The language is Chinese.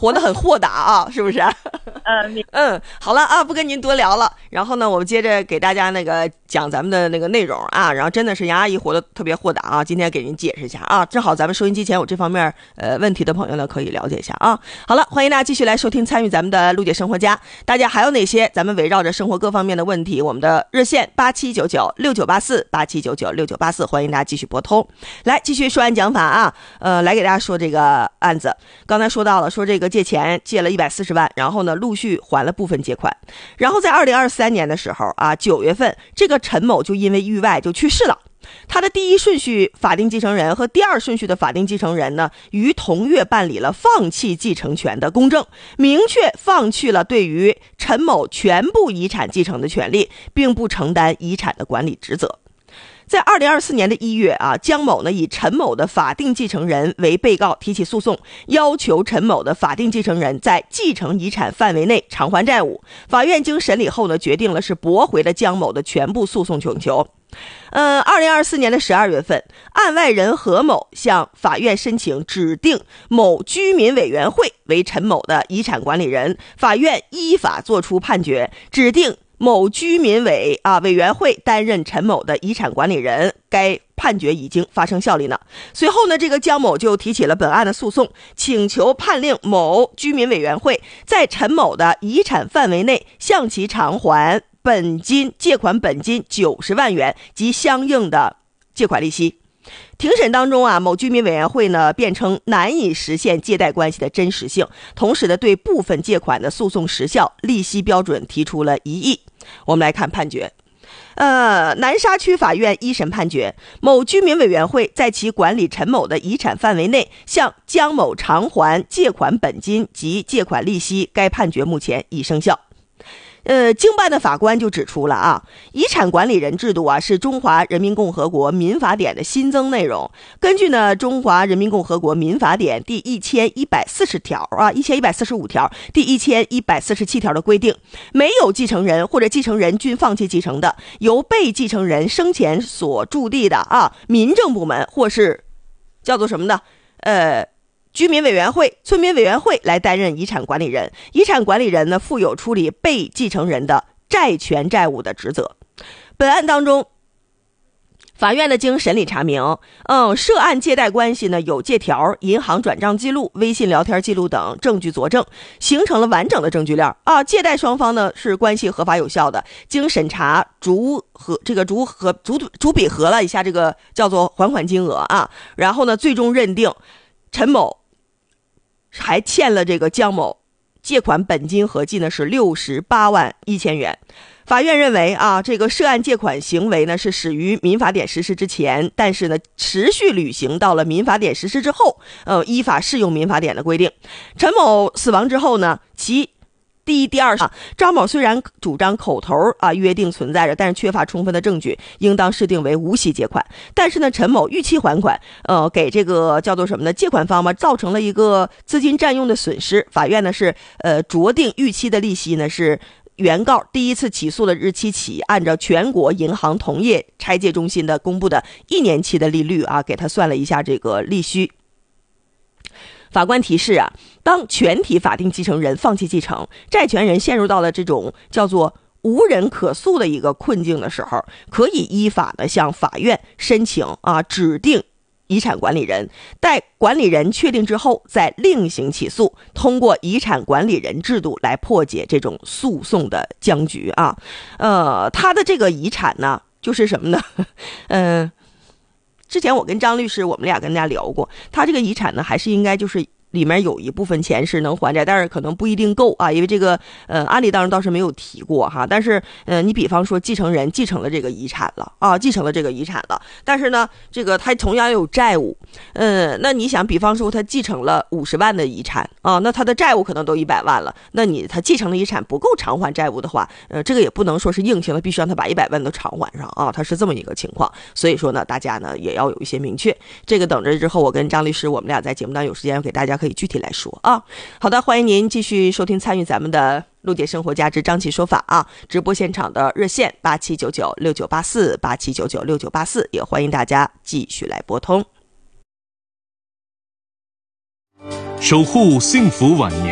活得很豁达啊，是不是？好了啊，不跟您多聊了。然后呢，我们接着给大家那个讲咱们的那个内容啊。然后真的是杨阿姨活得特别豁达啊，今天给您解释一下啊。正好咱们收音机前有这方面问题的朋友呢，可以了解一下啊。好了，欢迎大家继续来收听参与咱们的陆姐生活家。大家还有哪些咱们围绕着生活各方面的问题，我们的热线87996984，87996984，欢迎大家继续拨通。来继续说案讲法啊。来给大家说这个案子。刚才说到了，说这个借钱借了140万，然后呢陆续还了部分借款，然后在2023年的时候啊，9月份，这个陈某就因为意外就去世了。他的第一顺序法定继承人和第二顺序的法定继承人呢，于同月办理了放弃继承权的公证，明确放弃了对于陈某全部遗产继承的权利，并不承担遗产的管理职责。在2024年的1月啊，姜某呢以陈某的法定继承人为被告提起诉讼，要求陈某的法定继承人在继承遗产范围内偿还债务。法院经审理后呢，决定了是驳回了姜某的全部诉讼请求。2024年的12月份，案外人何某向法院申请指定某居民委员会为陈某的遗产管理人，法院依法作出判决，指定某居民委员会担任陈某的遗产管理人，该判决已经发生效力呢。随后呢，这个姜某就提起了本案的诉讼，请求判令某居民委员会在陈某的遗产范围内向其偿还借款本金90万元及相应的借款利息。庭审当中啊，某居民委员会呢辩称难以实现借贷关系的真实性，同时呢对部分借款的诉讼时效、利息标准提出了异议。我们来看判决。南沙区法院一审判决，某居民委员会在其管理陈某的遗产范围内向姜某偿还借款本金及借款利息，该判决目前已生效。经办的法官就指出了啊，遗产管理人制度啊是中华人民共和国民法典的新增内容。根据呢中华人民共和国民法典第1140条啊1145条第1147条的规定，没有继承人或者继承人均放弃继承的，由被继承人生前所驻地的民政部门或是叫做什么呢居民委员会、村民委员会来担任遗产管理人。遗产管理人呢，负有处理被继承人的债权债务的职责。本案当中，法院呢经审理查明，涉案借贷关系呢有借条、银行转账记录、微信聊天记录等证据佐证，形成了完整的证据链啊。借贷双方呢是关系合法有效的，经审查逐比核了一下这个叫做还款金额啊，然后呢最终认定陈某还欠了这个姜某借款本金合计呢是68万1千元。法院认为啊，这个涉案借款行为呢是始于民法典实施之前，但是呢持续履行到了民法典实施之后，依法适用民法典的规定。陈某死亡之后呢，其第二张某虽然主张口头约定存在着，但是缺乏充分的证据，应当视定为无息借款。但是呢，陈某逾期还款，给这个叫做什么呢？借款方嘛，造成了一个资金占用的损失。法院呢是酌定逾期的利息呢是原告第一次起诉的日期起，按照全国银行同业拆借中心的公布的1年期的利率给他算了一下这个利息。法官提示啊，当全体法定继承人放弃继承，债权人陷入到了这种叫做无人可诉的一个困境的时候，可以依法的向法院申请指定遗产管理人，待管理人确定之后再另行起诉，通过遗产管理人制度来破解这种诉讼的僵局啊。他的这个遗产呢，就是什么呢？之前我跟张律师我们俩跟大家聊过，他这个遗产呢还是应该就是里面有一部分钱是能还债，但是可能不一定够啊，因为这个案例当中倒是没有提过哈。但是你比方说继承人继承了这个遗产了但是呢这个他同样有债务，那你想比方说他继承了50万的遗产那他的债务可能都100万了，那他继承的遗产不够偿还债务的话，这个也不能说是硬性的必须让他把100万都偿还上他是这么一个情况。所以说呢大家呢也要有一些明确，这个等着之后我跟张律师我们俩在节目当中有时间给大家可以具体来说好的，欢迎您继续收听参与咱们的陆姐生活家之张琪说法直播现场的热线87996984 87996984，也欢迎大家继续来拨通。 守护幸福晚年，